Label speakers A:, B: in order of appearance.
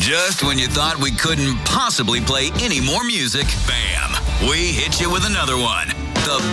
A: Just when you thought we couldn't possibly play any more music, bam, we hit you with another one. The